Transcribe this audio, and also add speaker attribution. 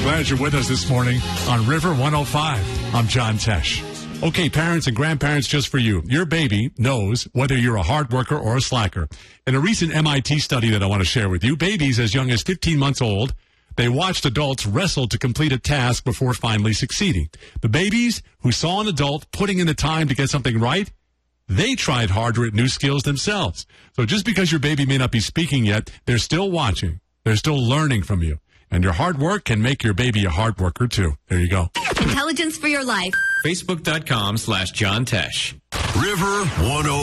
Speaker 1: Glad you're with us this morning on River 105. I'm John Tesh. Okay, parents and grandparents, just for you. Your baby knows whether you're a hard worker or a slacker. In a recent MIT study that I want to share with you, babies as young as 15 months old, they watched adults wrestle to complete a task before finally succeeding. The babies who saw an adult putting in the time to get something right, they tried harder at new skills themselves. So just because your baby may not be speaking yet, they're still watching. They're still learning from you. And your hard work can make your baby a hard worker, too. There you go.
Speaker 2: Intelligence for your life.
Speaker 3: Facebook.com/John Tesh.
Speaker 4: River 105.